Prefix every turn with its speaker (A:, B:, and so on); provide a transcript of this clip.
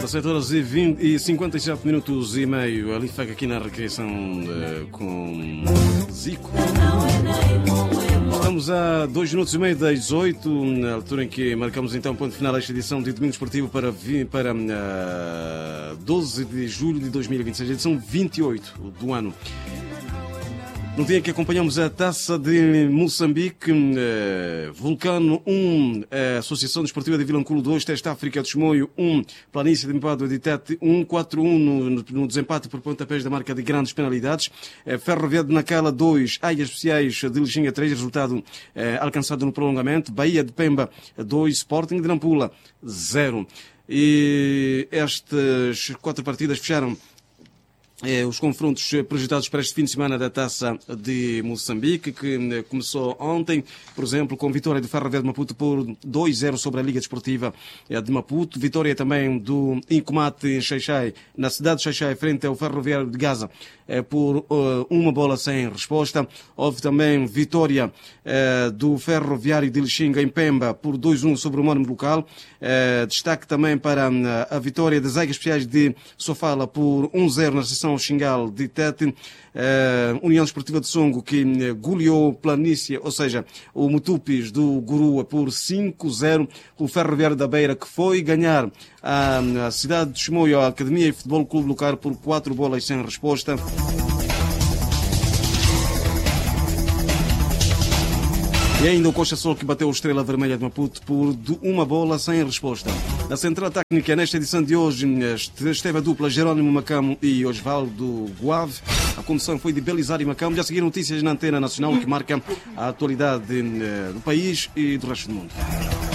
A: 17 horas e 57 minutos e meio. Ali fica aqui na recriação com Zico. Estamos a 2 minutos e meio das 18, na altura em que marcamos então ponto final a esta edição de Domingo Esportivo para 12 de julho de 2026, edição 28 do ano. No dia em que acompanhamos a Taça de Moçambique, Vulcano 1, Associação Desportiva de Vilanculo 2, Teste África de Chimoio 1, Planície de Mbado de Tete 1, 4-1 no desempate por pontapés da marca de grandes penalidades. Ferroviário de Nacala 2, Águias Especiais de Lixinga 3, resultado alcançado no prolongamento. Bahia de Pemba 2, Sporting de Nampula 0. E estas 4 partidas fecharam os confrontos projetados para este fim de semana da Taça de Moçambique, que começou ontem, por exemplo, com vitória do Ferroviário de Maputo por 2-0 sobre a Liga Desportiva de Maputo, vitória também do Incomate em Xai-Xai, na cidade de Xai-Xai, frente ao Ferroviário de Gaza, por 1 bola sem resposta. Houve também vitória do Ferroviário de Lixinga em Pemba por 2-1 sobre o homónimo local. Destaque também para a vitória das Águias Especiais de Sofala por 1-0 na seção Xingal de Tete. União Desportiva de Songo que goleou Planície, ou seja, o Mutupis do Gurua por 5-0. O Ferroviário da Beira que foi ganhar a cidade de Chimoio, a Academia e Futebol Clube Local por 4 bolas sem resposta. E ainda o Coxa Sol que bateu o Estrela Vermelha de Maputo por 1 bola sem resposta. Na central técnica, nesta edição de hoje, esteve a dupla Jerónimo Macamo e Osvaldo Guave. A condução foi de Belisário Macamo. Já seguiram notícias na Antena Nacional que marca a atualidade do país e do resto do mundo.